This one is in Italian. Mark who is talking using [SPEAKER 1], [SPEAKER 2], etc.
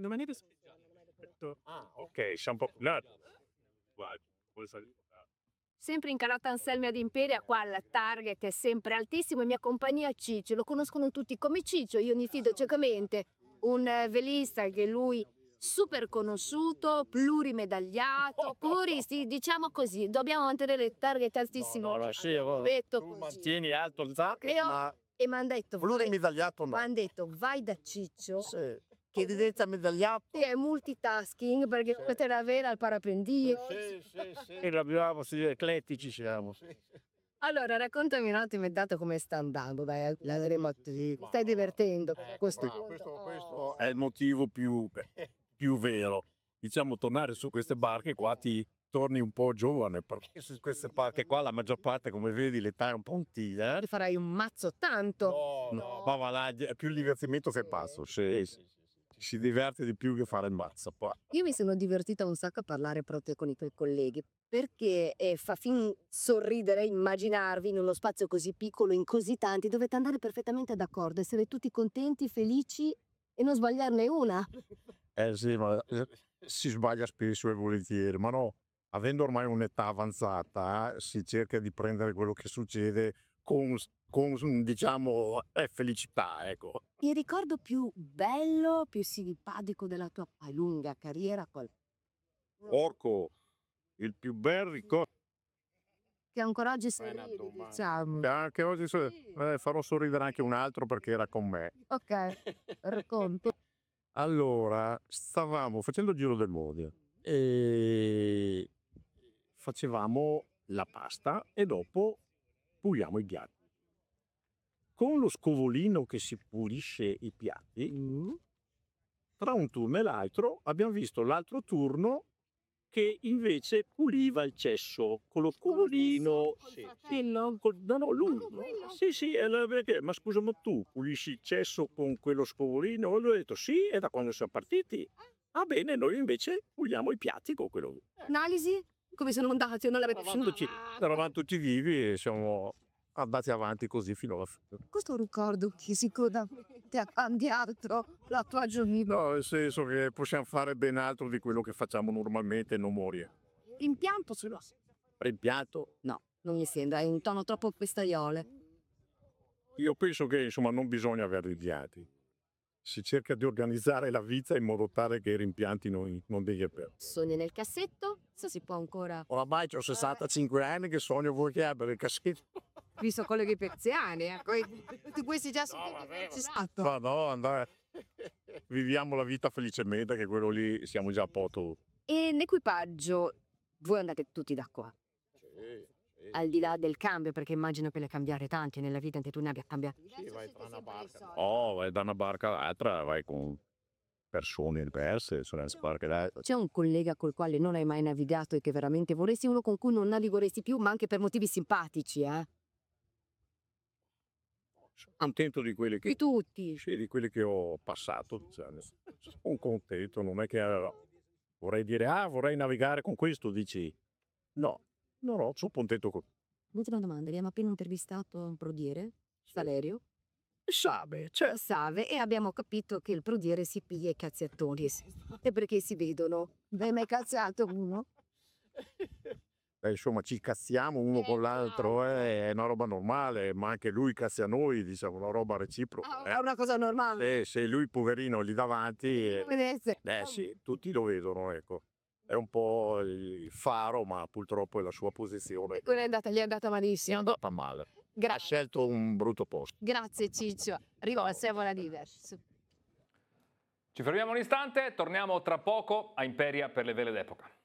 [SPEAKER 1] non mi ok, siamo popolari. Guarda,
[SPEAKER 2] Sempre in Calotta Anselmi ad Imperia, qua il target è sempre altissimo e mi accompagna Ciccio, lo conoscono tutti come Ciccio, io mi fido ciecamente, un velista che lui super conosciuto, plurimedagliato, sì, diciamo così, dobbiamo mantenere il target altissimo.
[SPEAKER 3] No, sì,
[SPEAKER 2] Detto
[SPEAKER 3] tu tieni alto il target, ma
[SPEAKER 2] e mi hanno detto,
[SPEAKER 3] plurimedagliato no.
[SPEAKER 2] vai da Ciccio.
[SPEAKER 3] Sì. Che diventa medagliato.
[SPEAKER 2] Sì, è multitasking perché potete avere al parapendio.
[SPEAKER 3] Sì. E l'abbiamo, sì, eclettici siamo.
[SPEAKER 2] Allora, raccontami un attimo intanto come sta andando, dai, stai divertendo.
[SPEAKER 3] Questo è il motivo più vero. Diciamo, tornare su queste barche qua ti torni un po' giovane, perché su queste barche qua la maggior parte, come vedi, l'età è un po' antica.
[SPEAKER 2] Ti farai un mazzo tanto.
[SPEAKER 3] No, ma va là, è più il divertimento che passo. Si diverte di più che fare il mazzo. Poi.
[SPEAKER 2] Io mi sono divertita un sacco a parlare proprio con i tuoi colleghi, perché fa fin sorridere immaginarvi in uno spazio così piccolo, in così tanti, dovete andare perfettamente d'accordo, essere tutti contenti, felici e non sbagliarne una.
[SPEAKER 3] Sì, ma si sbaglia spesso e volentieri, ma no, avendo ormai un'età avanzata, si cerca di prendere quello che succede con diciamo, felicità, ecco.
[SPEAKER 2] Il ricordo più bello, più simpatico della tua lunga carriera,
[SPEAKER 3] Porco, il più bel ricordo.
[SPEAKER 2] che ancora oggi sorridi, diciamo.
[SPEAKER 3] Anche oggi farò sorridere anche un altro perché era con me.
[SPEAKER 2] Ok, racconto.
[SPEAKER 3] Allora, stavamo facendo il giro del mondo e facevamo la pasta e dopo puliamo i piatti. Con lo scovolino che si pulisce i piatti, tra un turno e l'altro abbiamo visto l'altro turno che invece puliva il cesso con lo scovolino. No, lui. Sì, perché, ma scusa, ma tu pulisci il cesso con quello scovolino? E lui ha detto sì, è da quando siamo partiti. Ah bene, noi invece puliamo i piatti con quello.
[SPEAKER 2] Analisi? Come sono andati? Non l'avete
[SPEAKER 3] Eravamo tutti vivi e siamo andati avanti così fino alla fine.
[SPEAKER 2] Questo ricordo che sicuramente ha cambiato la tua giornata.
[SPEAKER 3] No, nel senso che possiamo fare ben altro di quello che facciamo normalmente e non morire.
[SPEAKER 2] Rimpianto ce l'ho.
[SPEAKER 3] Rimpianto?
[SPEAKER 2] No, non mi sembra, è un tono troppo pestaiole.
[SPEAKER 3] Io penso che insomma non bisogna avere rimpianti. Si cerca di organizzare la vita in modo tale che i rimpianti non devi avere.
[SPEAKER 2] Sogni nel cassetto? Se si può ancora.
[SPEAKER 3] Oramai ho 65 anni che sogno voi che abbia il cassetto.
[SPEAKER 2] Visto colleghi persiani, tutti questi già sono esatto.
[SPEAKER 3] Ma no, andare. Viviamo la vita felicemente, che quello lì siamo già a poco.
[SPEAKER 2] E l'equipaggio, voi andate tutti da qua? Al di là del cambio, perché immagino che le cambiare tanti nella vita, anche tu ne abbia cambiati.
[SPEAKER 3] Sì, vai tra una barca. Oh, vai da una barca all'altra, vai con persone diverse, sulle barche.
[SPEAKER 2] C'è un collega col quale non hai mai navigato e che veramente vorresti, uno con cui non navigheresti più, ma anche per motivi simpatici,
[SPEAKER 3] Sono contento di quelli che.
[SPEAKER 2] Di tutti.
[SPEAKER 3] Sì, di quelli che ho passato. Sono contento, non è che vorrei dire, vorrei navigare con questo, dici. No, sono contento con.
[SPEAKER 2] L'ultima domanda, abbiamo appena intervistato un prodiere, Salerio.
[SPEAKER 3] Save, certo.
[SPEAKER 2] Save, e abbiamo capito che il prodiere si piglia i cazziatoni. E perché si vedono? Hai mai cazziato uno?
[SPEAKER 3] Insomma, ci cazziamo uno con l'altro, è una roba normale, ma anche lui cazzia noi, diciamo, una roba reciproca.
[SPEAKER 2] È una cosa normale.
[SPEAKER 3] Se lui poverino lì davanti, sì, tutti lo vedono, ecco. È un po' il faro, ma purtroppo è la sua posizione.
[SPEAKER 2] Gli è andata malissimo.
[SPEAKER 3] Non fa male. Ha scelto un brutto posto.
[SPEAKER 2] Grazie Ciccio, arrivo a Sevola Divers.
[SPEAKER 4] Ci fermiamo un istante, torniamo tra poco a Imperia per le vele d'epoca.